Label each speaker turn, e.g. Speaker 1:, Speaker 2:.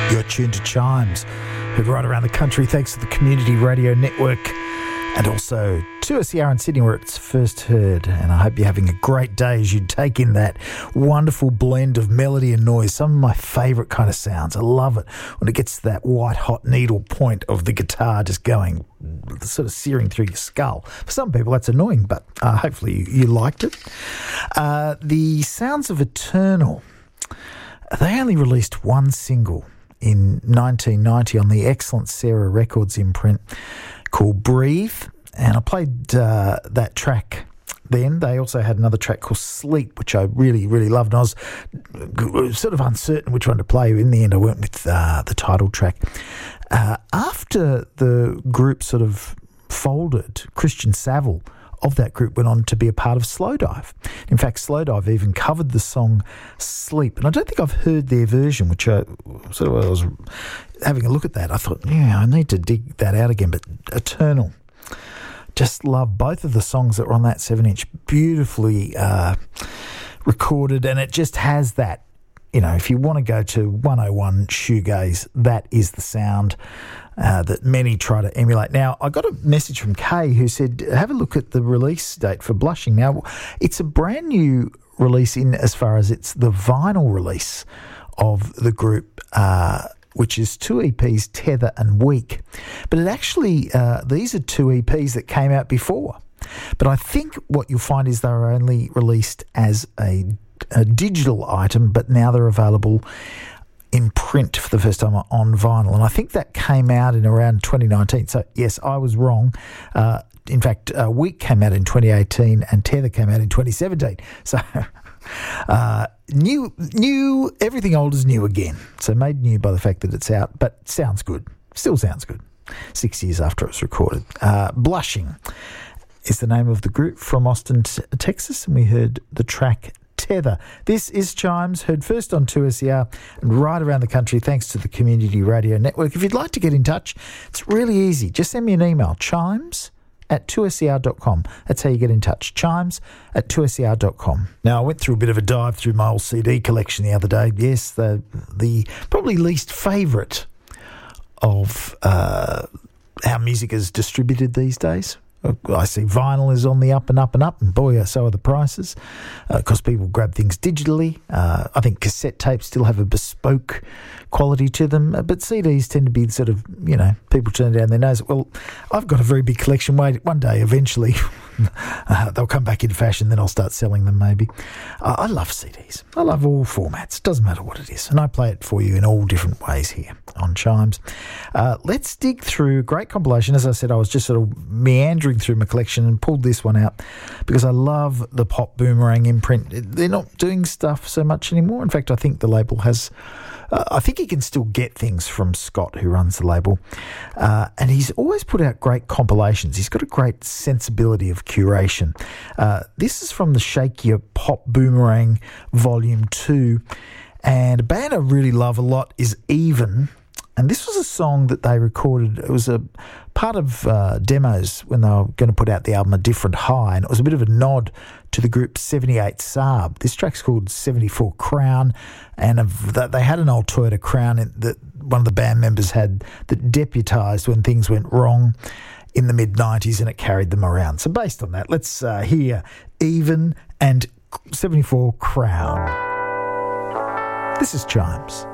Speaker 1: You're tuned to Chimes, heard right around the country thanks to the Community Radio Network and also 2SER in Sydney where it's first heard. And I hope you're having a great day as you take in that wonderful blend of melody and noise, some of my favourite kind of sounds. I love it when it gets to that white hot needle point of the guitar just going, sort of searing through your skull. For some people that's annoying, but hopefully you liked it. The Sounds of Eternal, they only released one single in 1990 on the excellent Sarah Records imprint called Breathe, and I played that track then. They also had another track called Sleep, which I really, really loved, and I was sort of uncertain which one to play. In the end, I went with the title track. After the group sort of folded, Christian Saville of that group went on to be a part of Slowdive. In fact, Slowdive even covered the song Sleep. And I don't think I've heard their version, which I was having a look at that. I thought, yeah, I need to dig that out again. But Eternal, just love both of the songs that were on that 7-inch. Beautifully recorded, and it just has that, you know, if you want to go to 101 shoegaze, that is the sound that many try to emulate. Now, I got a message from Kay who said, have a look at the release date for Blushing. Now, it's a brand new release in as far as it's the vinyl release of the group, which is 2 EPs, Tether and Weak. But it actually, these are 2 EPs that came out before. But I think what you'll find is they were only released as a digital item, but now they're available in print for the first time on vinyl. And I think that came out in around 2019. So, yes, I was wrong. In fact, Weak came out in 2018 and Tether came out in 2017. So, new, everything old is new again. So made new by the fact that it's out, but sounds good. Still sounds good. 6 years after it was recorded. Blushing is the name of the group from Austin, Texas, and we heard the track Tether. This is Chimes, heard first on 2SER and right around the country thanks to the Community Radio Network. If you'd like to get in touch, it's really easy. Just send me an email, chimes@2ser.com. That's how you get in touch, chimes@2ser.com. Now, I went through a bit of a dive through my old CD collection the other day. Yes, the probably least favourite of how music is distributed these days. I see vinyl is on the up and up and up, and boy, so are the prices, because people grab things digitally. I think cassette tapes still have a bespoke quality to them, but CDs tend to be sort of, you know, people turn down their nose. Well, I've got a very big collection. One day, eventually, they'll come back into fashion, then I'll start selling them maybe. I love CDs. I love all formats. Doesn't matter what it is. And I play it for you in all different ways here on Chimes. Let's dig through a great compilation. As I said, I was just sort of meandering through my collection and pulled this one out because I love the Pop Boomerang imprint. They're not doing stuff so much anymore. In fact, I think the label has... I think you can still get things from Scott, who runs the label. And he's always put out great compilations. He's got a great sensibility of curation. This is from the Shake Your Pop Boomerang Volume 2. And a band I really love a lot is Even. And this was a song that they recorded. It was a part of demos when they were going to put out the album A Different High, and it was a bit of a nod to the group 78 Saab. This track's called 74 Crown, and they had an old Toyota Crown that one of the band members had that deputised when things went wrong in the mid-90s, and it carried them around. So based on that, let's hear Even and 74 Crown. This is Chimes.